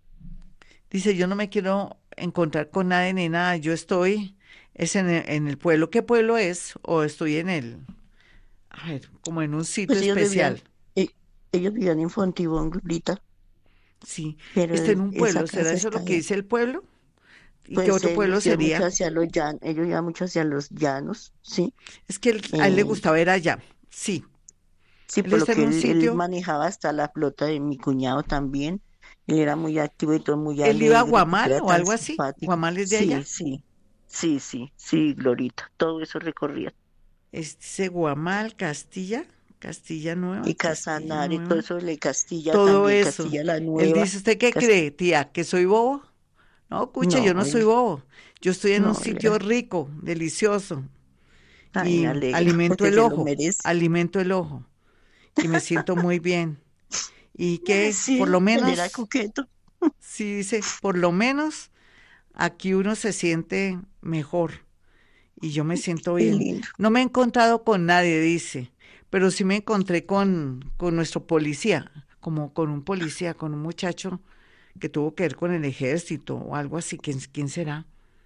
Dice, yo no me quiero encontrar con nadie ni nada, yo estoy, es en el, en el pueblo. ¿Qué pueblo es? O estoy en el, a ver, como en un sitio
Pues ellos vivían,
especial.
e- ellos vivían en Fontibón, Glorita,
Sí,
pero
está en
es-
un
esa
pueblo. ¿Será
casa
eso
está
lo que
allá.
dice el pueblo? ¿Y qué
Pues
otro pueblo
ellos iban mucho
sería?
hacia los llanos, ellos iban mucho hacia los llanos, ¿sí?
Es que él- a él le
Eh,
gustaba ir allá. Sí,
sí,
él
por lo
está en
que
un
él, él
sitio,
manejaba hasta la flota de mi cuñado también. Él era muy activo y todo muy
él iba a
alegre porque
Guamal
era
o
tan
algo así.
simpático.
Guamal es de
Sí,
allá.
sí, sí, sí, sí, Glorita, todo eso recorría.
Es, dice Guamal, Castilla, Castilla Nueva,
Y
Castilla
Casanare, todo
Nueva.
eso de Castilla
Todo
también,
eso.
Castilla la
Él
Nueva.
dice, ¿usted qué
Cas-
cree, tía? ¿Que soy bobo? No, cucha, yo
no,
no soy
él,
bobo. Yo estoy en un
no, él
sitio
era,
rico, delicioso,
ay, me
y
alegra
alimento
porque
el
se lo
ojo,
merece.
alimento el ojo, y me siento muy bien. Y que por
Sí,
lo
él era
menos,
coqueto.
sí dice, por lo menos aquí uno se siente mejor y yo me siento
Qué
bien.
lindo.
No me he encontrado con nadie, dice, pero sí me encontré con, con nuestro policía, como con un policía, con un muchacho que tuvo que ver con el ejército o algo así. ¿Quién, quién será?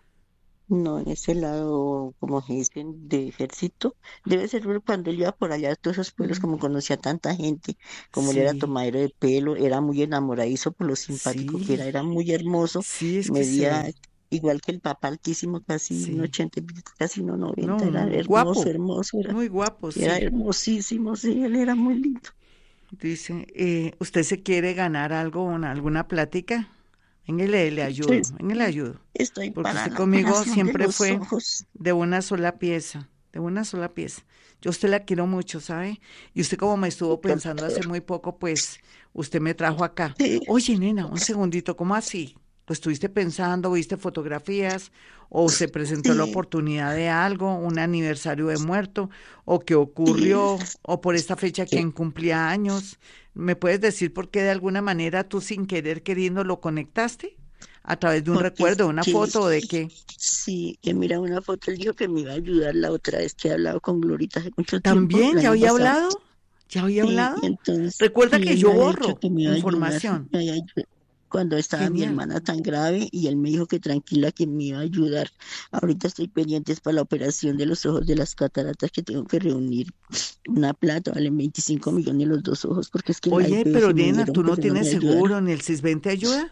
No, en ese lado, como se dicen, de ejército, debe ser porque cuando él iba por allá a todos esos pueblos,
Mm,
como conocía a tanta gente, como él era
sí,
tomadero de pelo, era muy enamoradizo por lo simpático que era,
sí,
era muy hermoso,
sí, es que se
medía
ve,
igual que el papá altísimo, casi un
sí.
ochenta y pico, casi un noventa,
No,
era
muy
hermoso,
guapo,
hermoso, era,
muy guapo,
era
sí.
hermosísimo, sí, él era muy lindo.
Dice, eh, ¿usted se quiere ganar algo, una- alguna plática? Venga, y le, le ayudo,
Entonces,
venga, y le ayudo.
estoy
Porque
para
usted
la
conmigo
operación de
siempre
los
fue
ojos.
de una sola pieza, de una sola pieza. Yo a usted la quiero mucho, ¿sabe? Y usted como me estuvo pensando hace
Doctor.
muy poco, pues usted me trajo acá.
Sí,
Oye, nena, un segundito, ¿cómo así? ¿Lo estuviste pensando, viste fotografías o se presentó la
sí,
oportunidad de algo, un aniversario de muerto o qué
sí,
ocurrió o por esta fecha
sí.
quien cumplía años? ¿Me puedes decir por qué de alguna manera tú sin querer queriendo lo conectaste? ¿A través de un
Porque es
recuerdo, una
que
foto o de qué?
sí, que mira una foto, él dijo que me iba a ayudar la otra vez que he hablado con Glorita hace mucho tiempo, el
¿También? ¿Ya
año
había
pasado.
hablado? ¿Ya había
Sí,
hablado?
y entonces,
Recuerda
y
que
él
yo
me había dicho
borro
que me iba a ayudar,
información.
me había ayu- cuando estaba mi
Genial.
hermana tan grave, y él me dijo que tranquila, que me iba a ayudar. Ahorita estoy pendiente para la operación de los ojos de las cataratas, que tengo que reunir una plata, valen veinticinco millones los dos ojos, porque es que la
Oye,
E P S
pero
me
nena,
dijeron
¿tú
que
no
si no
tienes
me ayudara.
seguro ni el Sisbén te ayuda?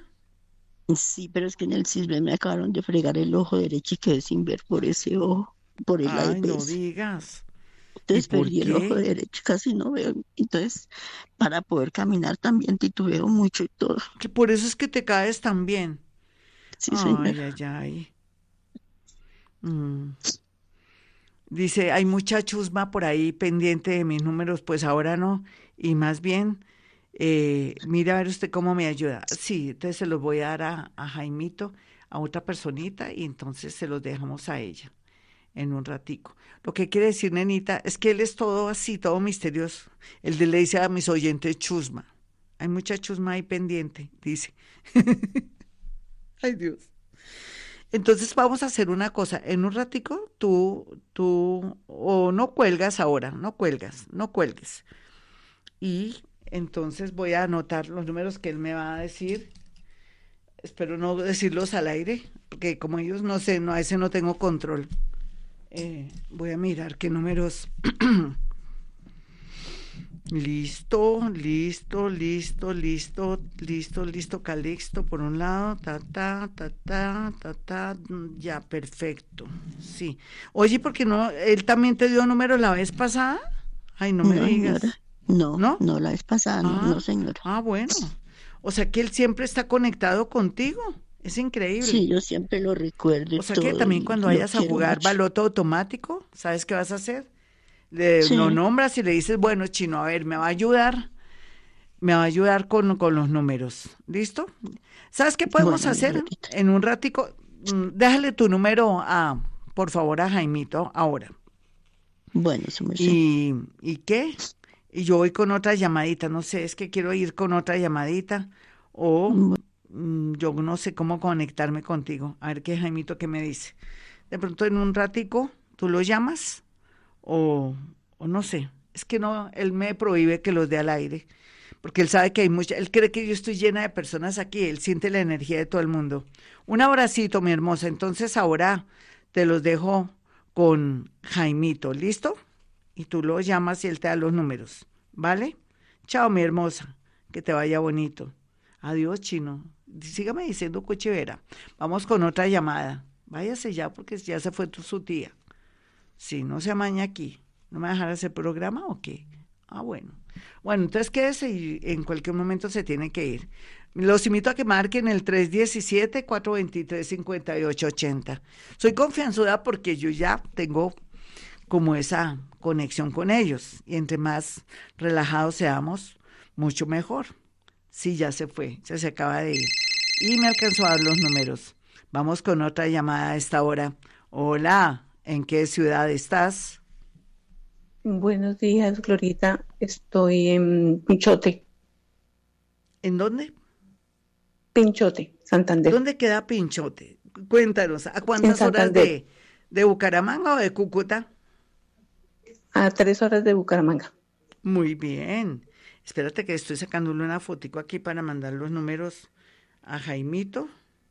Sí, pero es que en el cisbe me acabaron de fregar el ojo derecho y quedé sin ver por ese ojo, por el
Ay, no
A E P S.
digas. ¿Y
Entonces
por
perdí el ojo
qué?
derecho, casi no veo. Entonces, para poder caminar también titubeo mucho y todo.
Que por eso es que te caes tan bien.
Sí,
Ay,
señora.
ay, ay. Mm. Dice, hay mucha chusma por ahí pendiente de mis números, pues ahora no. Y más bien, eh, mira a ver usted cómo me ayuda. Sí, entonces se los voy a dar a, a Jaimito, a otra personita, y entonces se los dejamos a ella en un ratico. Lo que quiere decir, nenita, es que él es todo así, todo misterioso. Él le dice a mis oyentes chusma. Hay mucha chusma ahí pendiente, dice. Ay, Dios. Entonces vamos a hacer una cosa. En un ratico, tú, tú, o no cuelgas ahora, no cuelgas, no cuelgues. Y entonces voy a anotar los números que él me va a decir. Espero no decirlos al aire, porque como ellos no sé, no, a ese no tengo control. Eh, voy a mirar qué números. Listo, listo, listo, listo, listo, listo, Calixto por un lado, ta, ta, ta, ta, ta, ta, mm, ya, perfecto, sí. Oye, ¿por qué no? ¿Él también te dio número la vez pasada? Ay, no me
No, señora.
digas,
No,
¿no?
no, la vez pasada, no,
Ah,
no, señora.
ah, bueno. O sea que él siempre está conectado contigo, es increíble.
Sí, yo siempre lo recuerdo y
O sea que
todo
también
y
cuando
lo
vayas a
quiero
jugar
mucho.
baloto automático, ¿sabes qué vas a hacer? Le, lo
Sí,
nombras y le dices, bueno, Chino, a ver, me va a ayudar, me va a ayudar con, con los números. ¿Listo? ¿Sabes qué podemos
bueno, mi
hacer
Glorita.
en un ratico? Mm, Déjale tu número a, por favor, a Jaimito ahora.
Bueno, su merced.
¿Y, ¿Y qué? Y yo voy con otra llamadita, no sé, es que quiero ir con otra llamadita o mm, yo no sé cómo conectarme contigo. A ver qué Jaimito qué me dice. De pronto en un ratico tú lo llamas o, o no sé. Es que no, él me prohíbe que los dé al aire, porque él sabe que hay mucha, él cree que yo estoy llena de personas aquí, él siente la energía de todo el mundo. Un abracito, mi hermosa. Entonces ahora te los dejo con Jaimito, ¿listo? Y tú lo llamas y él te da los números, ¿vale? Chao, mi hermosa, que te vaya bonito. Adiós, chino. Sígame diciendo cuchivera. Vamos con otra llamada. Váyase ya porque ya se fue tu, su tía. Sí, no se amaña aquí. ¿No me va a dejar hacer programa o qué? Ah, bueno. Bueno, entonces quédese y en cualquier momento se tiene que ir. Los invito a que marquen el tres uno siete, cuatro dos tres, cinco ocho ocho cero. Soy confianzuda porque yo ya tengo como esa conexión con ellos. Y entre más relajados seamos, mucho mejor. Sí, ya se fue, ya se acaba de ir. Y me alcanzó a dar los números. Vamos con otra llamada a esta hora. Hola, ¿en qué ciudad estás?
Buenos días, Glorita. Estoy en Pinchote.
¿En dónde?
Pinchote, Santander.
¿Dónde queda Pinchote? Cuéntanos, ¿a cuántas horas de, de Bucaramanga o de Cúcuta?
A tres horas de Bucaramanga.
Muy bien. Espérate que estoy sacándole una fotico aquí para mandar los números a Jaimito.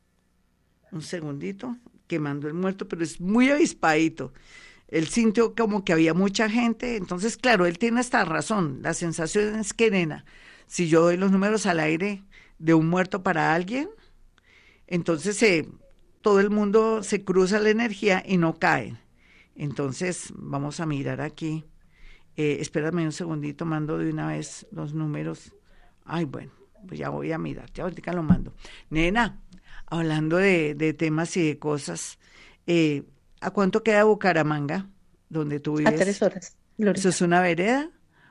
Un segundito, que mandó el muerto, pero es muy avispadito. Él sintió como que había mucha gente, entonces, claro, él tiene esta razón. La sensación es que, nena, si yo doy los números al aire de un muerto para alguien, entonces eh, todo el mundo se cruza la energía y no cae. Entonces, vamos a mirar aquí. Eh, espérame un segundito, mando de una vez los números. Ay, bueno, pues ya voy a mirar, ya ahorita lo mando. Nena, hablando de, de temas y de cosas, eh, ¿a cuánto queda Bucaramanga, donde tú vives?
A tres horas, Glorita.
¿Eso es una vereda?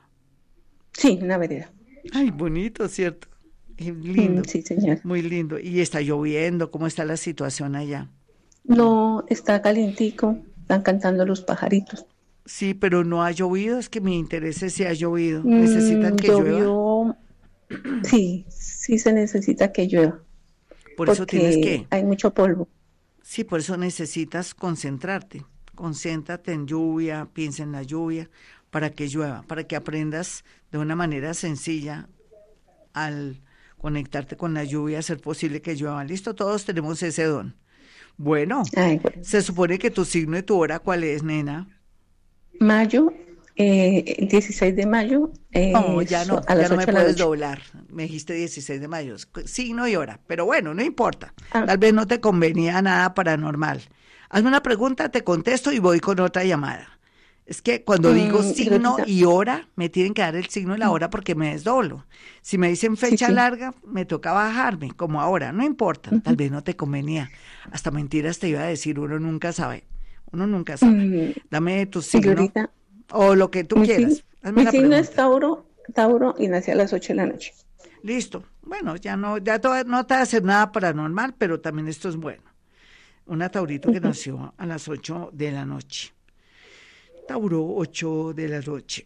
Sí, una vereda.
Ay, bonito, ¿cierto? Eh, lindo.
Mm, sí, señor.
Muy lindo. ¿Y está lloviendo? ¿Cómo está la situación allá?
No, está calientico, están cantando los pajaritos.
Sí, pero no ha llovido, es que mi interés es si ha llovido. ¿Necesitan
Mm,
que
llovió...
llueva?
Sí, sí se necesita que llueva.
Por eso tienes que...
hay mucho polvo.
Sí, por eso necesitas concentrarte. Concéntrate en lluvia, piensa en la lluvia, para que llueva, para que aprendas de una manera sencilla al conectarte con la lluvia, hacer posible que llueva. Listo, todos tenemos ese don. Bueno,
Ay, bueno.
se supone que tu signo y tu hora, ¿cuál es, nena?
Mayo, eh, el dieciséis de mayo. Eh,
No, ya no,
a las
ya no me
ocho de la
puedes
noche.
doblar. Me dijiste dieciséis de mayo, signo y hora. Pero bueno, no importa.
Ah.
Tal vez no te convenía nada paranormal. Hazme una pregunta, te contesto y voy con otra llamada. Es que cuando
Mm,
digo signo
Glorita.
y hora, me tienen que dar el signo y la hora porque me desdoblo. Si me dicen fecha
sí.
larga, me toca bajarme, como ahora, no importa. Tal vez no te convenía. Hasta mentiras te iba a decir, uno nunca sabe. Uno nunca sabe.
Mm,
Dame tu signo
Glorita,
o lo que tú
mi,
quieras.
sig-
Hazme
mi
la
signo es
pregunta.
Tauro, Tauro y nací a las ocho de la noche.
Listo. Bueno, ya no, ya to- no te va a hacer nada paranormal, pero también esto es bueno. Una Taurito que nació a las ocho de la noche. Tauro, ocho de la noche.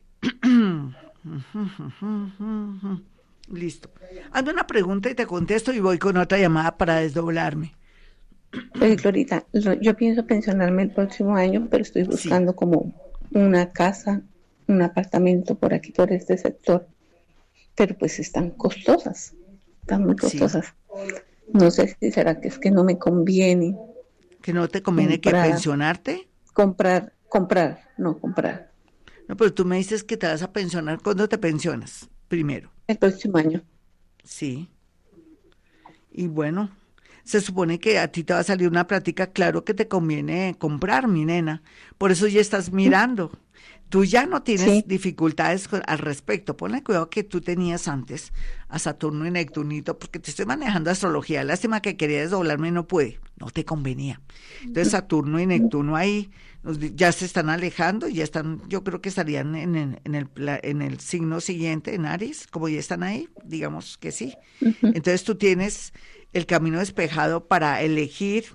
Listo. Hazme una pregunta y te contesto y voy con otra llamada para desdoblarme.
Pues, Glorita, lo- yo pienso pensionarme el próximo año, pero estoy buscando como una casa, un apartamento por aquí, por este sector. Pero pues están costosas, están muy
Sí.
costosas. No sé si será que es que no me conviene
¿Que no te conviene que
Comprar.
pensionarte?
comprar, comprar, no comprar
No, pero tú me dices que te vas a pensionar. ¿Cuándo te pensionas? Primero.
el próximo año.
Sí. Y bueno, se supone que a ti te va a salir una plática, claro que te conviene comprar, mi nena. Por eso ya estás mirando. Tú ya no tienes
Sí.
dificultades con- al respecto. Ponle cuidado que tú tenías antes a Saturno y Neptunito, porque te estoy manejando astrología. Lástima que quería desdoblarme y no pude. No te convenía. Entonces Saturno y Neptuno ahí nos di- ya se están alejando, ya están, yo creo que estarían en, el- en, el, pla- en el signo siguiente, en Aries, como ya están ahí, digamos que sí. Entonces tú tienes el camino despejado para elegir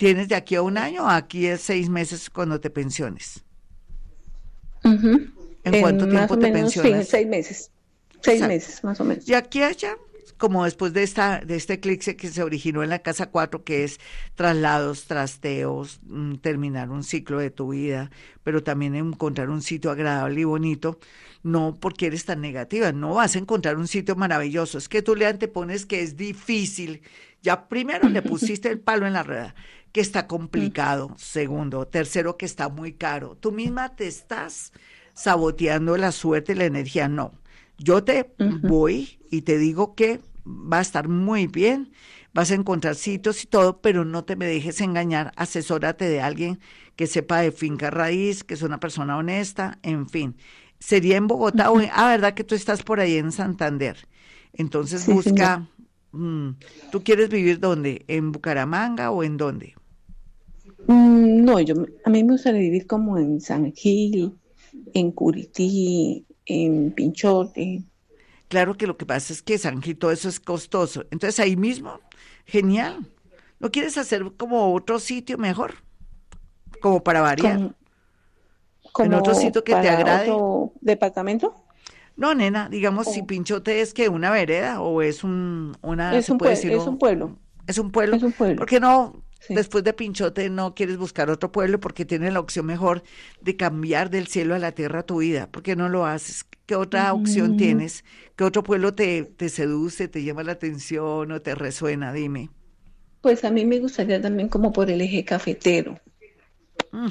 ¿Tienes de aquí a un año o aquí es seis meses cuando te pensiones?
Uh-huh.
¿En cuánto
en
tiempo
más o
te
menos,
pensionas?
Sí, seis meses. Seis
Exacto.
meses, más o menos.
Y aquí allá, como después de esta, de este eclipse que se originó en la casa cuatro, que es traslados, trasteos, mm, terminar un ciclo de tu vida, pero también encontrar un sitio agradable y bonito, no porque eres tan negativa, no vas a encontrar un sitio maravilloso, es que tú le antepones que es difícil, ya primero le pusiste el palo en la rueda, que está complicado, segundo, tercero, que está muy caro, tú misma te estás saboteando la suerte y la energía, no. Yo te
Uh-huh.
voy y te digo que va a estar muy bien, vas a encontrar sitios y todo, pero no te me dejes engañar, asesórate de alguien que sepa de finca raíz, que es una persona honesta, en fin. Sería en Bogotá,
Uh-huh.
o en, ah, verdad que tú estás por ahí en Santander. Entonces
Sí,
busca, mm, ¿tú quieres vivir dónde? ¿En Bucaramanga o en dónde?
Mm, no, yo, a mí me gustaría vivir como en San Gil, en Curití, en Pinchote.
Claro que lo que pasa es que San Gil, todo eso es costoso. Entonces ahí mismo, genial. ¿No quieres hacer como otro sitio mejor? Como para variar.
Como,
En otro
como
sitio que te
para
agrade.
otro departamento.
No, nena, digamos si
O
Pinchote es que una vereda o es un, una,
es
se
un
puede
pue-
decir,
es un
un-
pueblo,
es un pueblo.
es un
¿Por
pueblo,
qué no,
sí.
después de Pinchote, no quieres buscar otro pueblo? Porque tienes la opción mejor de cambiar del cielo a la tierra tu vida. ¿Por qué no lo haces? ¿Qué otra opción
Mm,
tienes? ¿Qué otro pueblo te, te seduce, te llama la atención o te resuena? Dime.
Pues a mí me gustaría también como por el eje cafetero.
Mm,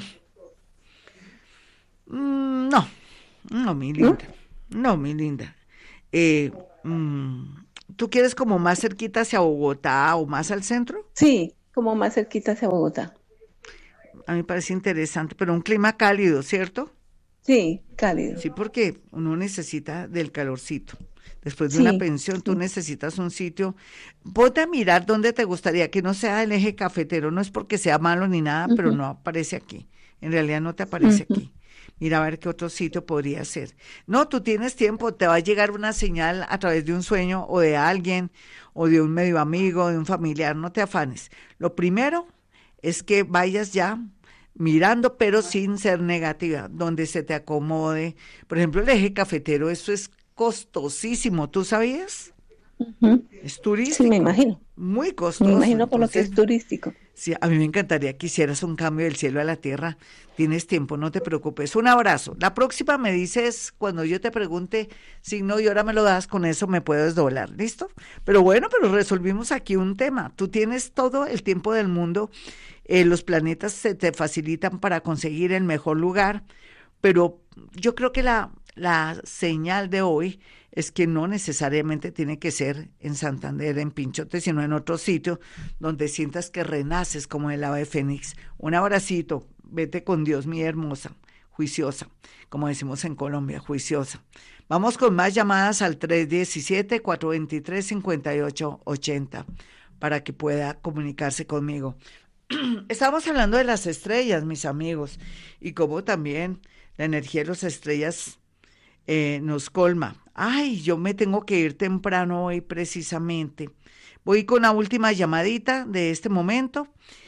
mm, no, no, mi
¿No?
linda. No, mi linda. Eh, mm, ¿tú quieres como más cerquita hacia Bogotá o más al centro?
Sí, como más cerquita hacia Bogotá.
A mí me parece interesante, pero un clima cálido, ¿cierto?
Sí, cálido.
Sí, porque uno necesita del calorcito. Después de una
Sí,
pensión, tú
sí.
necesitas un sitio. Ponte a mirar dónde te gustaría, que no sea el eje cafetero. No es porque sea malo ni nada, pero
Ujú,
no aparece aquí. En realidad no te aparece
ujú.
aquí. Mira a ver qué otro sitio podría ser. No, tú tienes tiempo, te va a llegar una señal a través de un sueño o de alguien o de un medio amigo, de un familiar, no te afanes. Lo primero es que vayas ya mirando, pero sin ser negativa, donde se te acomode. Por ejemplo, el eje cafetero, eso es costosísimo, ¿tú sabías?
Ujú.
Es
Sí, me
turístico,
imagino.
muy
Me
costoso.
imagino por lo que es
Entonces,
turístico.
sí, a mí me encantaría que hicieras un cambio del cielo a la tierra. Tienes tiempo, no te preocupes. Un abrazo. La próxima me dices, cuando yo te pregunte, signo y ahora me lo das, con eso me puedo desdoblar, ¿listo? Pero bueno, pero resolvimos aquí un tema. Tú tienes todo el tiempo del mundo, eh, los planetas se te facilitan para conseguir el mejor lugar, pero yo creo que la, la señal de hoy es que no necesariamente tiene que ser en Santander, en Pinchote, sino en otro sitio donde sientas que renaces como el ave fénix. Un abracito, vete con Dios, mi hermosa, juiciosa, como decimos en Colombia, juiciosa. Vamos con más llamadas al tres uno siete, cuatro dos tres, cinco ocho ocho cero para que pueda comunicarse conmigo. Estamos hablando de las estrellas, mis amigos, y cómo también la energía de las estrellas eh, nos colma. Ay, yo me tengo que ir temprano hoy precisamente. Voy con la última llamadita de este momento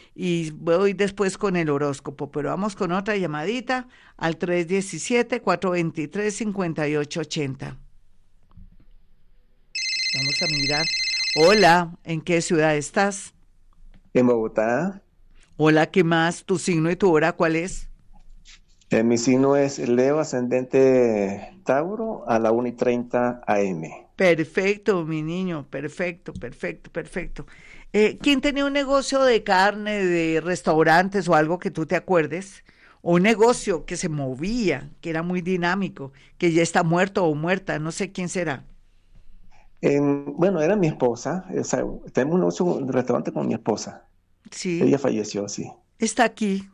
y voy después con el horóscopo, pero vamos con otra llamadita al tres uno siete, cuatro dos tres, cinco ocho ocho cero. Vamos a mirar. Hola, ¿en qué ciudad estás?
En Bogotá,
Hola, ¿qué más? ¿Tu signo y tu hora cuál es?
eh, mi signo es Leo, ascendente Tauro, a la una y treinta a eme.
Perfecto, mi niño, perfecto, perfecto, perfecto. Eh, ¿quién tenía un negocio de carne, de restaurantes o algo que tú te acuerdes? O un negocio que se movía, que era muy dinámico, que ya está muerto o muerta, no sé quién será.
En- bueno, era mi esposa, o sea, tenemos un negocio, un restaurante con mi esposa.
Sí,
Ella falleció, sí.
está aquí.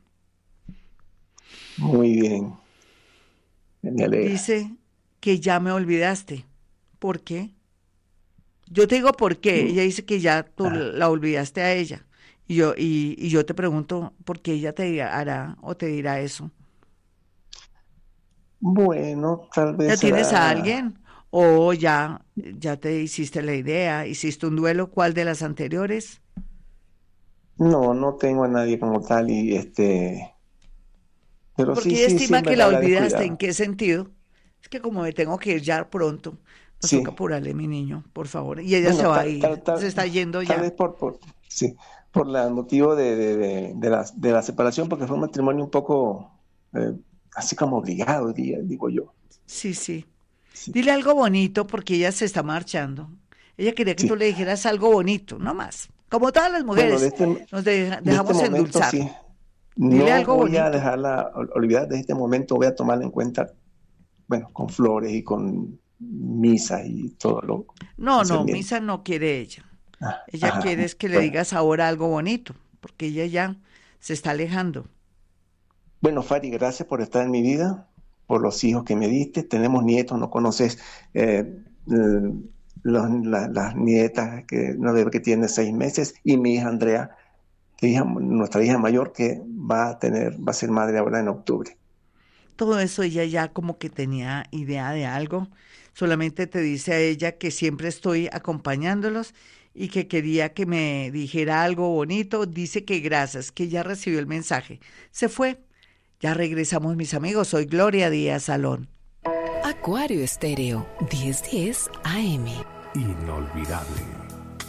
Muy bien, me alegra.
Dice que ya me olvidaste. ¿Por qué? Yo te digo por qué.
Mm,
Ella dice que ya tú
ah,
la olvidaste a ella. Y yo, y, y yo te pregunto por qué ella te dirá- hará o te dirá eso.
Bueno, tal
¿Ya
vez
tienes a
será,
alguien? ¿O ya, ya te hiciste la idea? ¿Hiciste un duelo? ¿Cuál de las anteriores?
No, no tengo a nadie como tal y este... Pero
Porque
sí,
ella
sí,
estima
sí, me
que la
la
olvidaste.
descuidado.
¿En qué sentido? Es que como me tengo que ir ya pronto, nos
Sí.
toca apurarle, mi niño, por favor. Y ella se
Bueno,
va a
tal,
ir,
tal, tal,
se está yendo
tal
ya.
vez por, por, sí, por la- el motivo de, de, de, de la, de la separación, porque fue un matrimonio un poco eh, así como obligado, diría- digo yo.
Sí, sí.
Sí,
Dile algo bonito porque ella se está marchando. Ella quería que tú
sí.
le dijeras algo bonito, no más. Como todas las
Bueno, de
mujeres,
este,
nos deja-
de este
dejamos
momento
endulzar.
sí,
Dile
no
algo
voy a
bonito.
dejarla ol- olvidar de este momento, voy a tomarla en cuenta, bueno, con flores y con misa y todo lo
No, no,
concerniente.
misa no quiere ella.
Ah,
Ella
ajá,
quiere es que le
bueno.
digas ahora algo bonito, porque ella ya se está alejando.
Bueno, Fari, gracias por estar en mi vida, por los hijos que me diste. Tenemos nietos, no conoces eh, eh, los- la- las nietas, que, una bebé que tiene seis meses, y mi hija Andrea, que hija, nuestra hija mayor, que va a tener, va a ser madre ahora en octubre.
Todo eso ella ya como que tenía idea de algo. Solamente te dice a ella que siempre estoy acompañándolos y que quería que me dijera algo bonito. Dice que gracias, que ya recibió el mensaje. Se fue. Ya regresamos, mis amigos. Soy Gloria Díaz Salón.
Acuario Estéreo, diez diez A M.
Inolvidable.